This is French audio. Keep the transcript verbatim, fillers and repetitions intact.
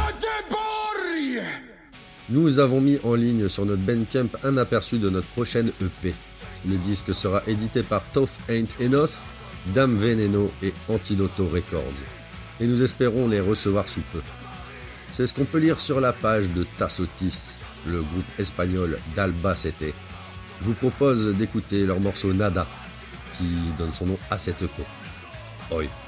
Nous avons mis en ligne sur notre Bandcamp un aperçu de notre prochaine E P. Le disque sera édité par Thoth Ain't Enough, Dame Veneno et Antidoto Records. Et nous espérons les recevoir sous peu. C'est ce qu'on peut lire sur la page de Tassotis, le groupe espagnol d'Albacete. Je vous propose d'écouter leur morceau Nada, qui donne son nom à cette E P. Oi.